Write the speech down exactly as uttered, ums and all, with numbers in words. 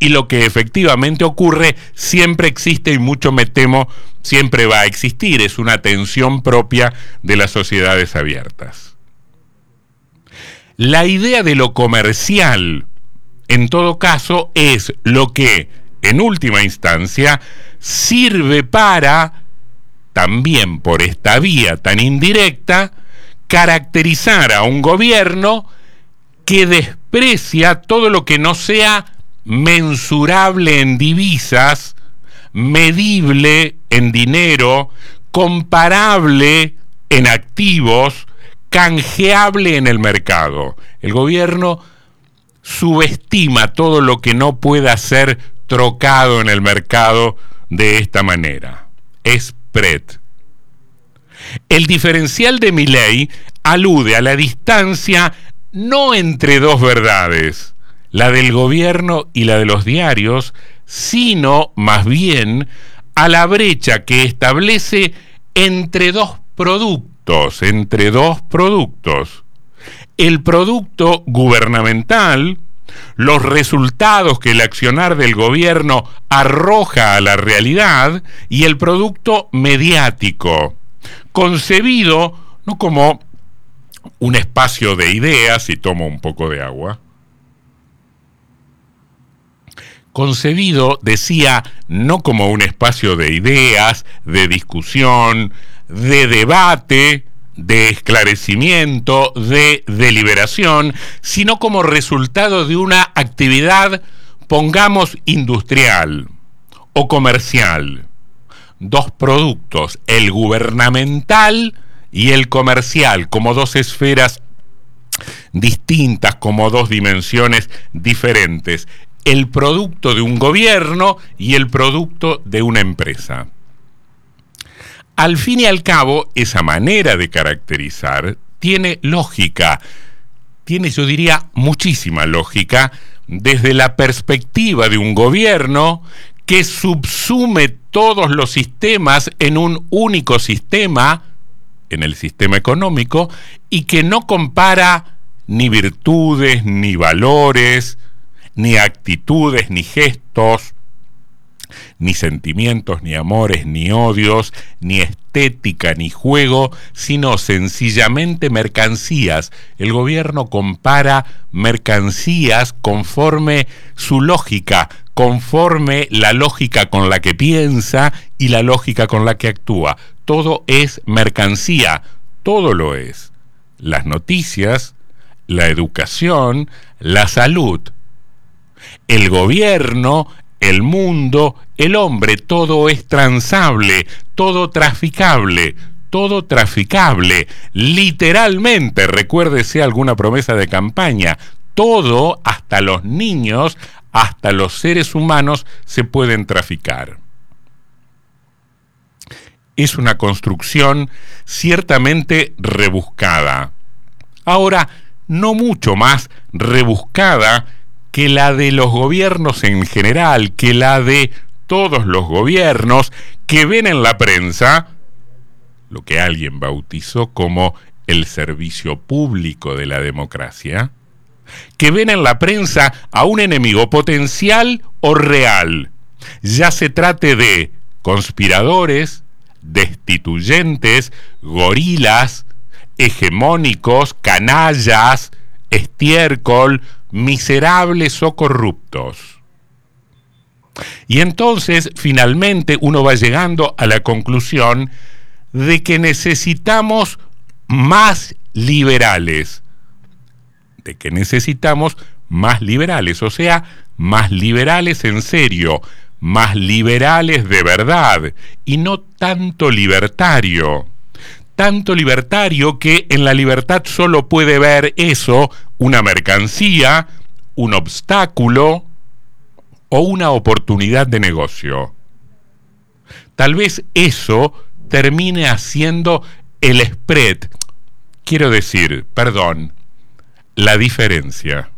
y lo que efectivamente ocurre siempre existe y mucho me temo siempre va a existir. Es una tensión propia de las sociedades abiertas. La idea de lo comercial, en todo caso, es lo que, en última instancia, sirve para, también por esta vía tan indirecta, caracterizar a un gobierno que desprecia todo lo que no sea mensurable en divisas, medible en dinero, comparable en activos, canjeable en el mercado. El gobierno subestima todo lo que no pueda ser trocado en el mercado de esta manera. Spread. El diferencial de Milei alude a la distancia no entre dos verdades, la del gobierno y la de los diarios, sino más bien a la brecha que establece entre dos productos, entre dos productos. El producto gubernamental, los resultados que el accionar del gobierno arroja a la realidad, y el producto mediático, concebido no como un espacio de ideas, y tomo un poco de agua, concebido, decía, no como un espacio de ideas, de discusión, de debate, de esclarecimiento, de deliberación, sino como resultado de una actividad, pongamos, industrial o comercial. Dos productos, el gubernamental y el comercial, como dos esferas distintas, como dos dimensiones diferentes. El producto de un gobierno y el producto de una empresa. Al fin y al cabo, esa manera de caracterizar tiene lógica, tiene, yo diría, muchísima lógica, desde la perspectiva de un gobierno que subsume todos los sistemas en un único sistema, en el sistema económico, y que no compara ni virtudes, ni valores, ni actitudes, ni gestos, ni sentimientos, ni amores, ni odios, ni estética, ni juego, sino sencillamente mercancías. El gobierno compara mercancías conforme su lógica, conforme la lógica con la que piensa y la lógica con la que actúa. Todo es mercancía, todo lo es. Las noticias, la educación, la salud. El gobierno, el mundo, el hombre, todo es transable, todo traficable, todo traficable, literalmente, recuérdese alguna promesa de campaña, todo, hasta los niños, hasta los seres humanos, se pueden traficar. Es una construcción ciertamente rebuscada. Ahora, no mucho más rebuscada que la de los gobiernos en general, que la de todos los gobiernos que ven en la prensa lo que alguien bautizó como el servicio público de la democracia, que ven en la prensa a un enemigo potencial o real, ya se trate de conspiradores, destituyentes, gorilas, hegemónicos, canallas, estiércol, miserables o corruptos. Y entonces, finalmente, uno va llegando a la conclusión de que necesitamos más liberales, de que necesitamos más liberales, o sea, más liberales en serio, más liberales de verdad, y no tanto libertario. Tanto libertario que en la libertad solo puede ver eso, una mercancía, un obstáculo o una oportunidad de negocio. Tal vez eso termine haciendo el spread, quiero decir, perdón, la diferencia.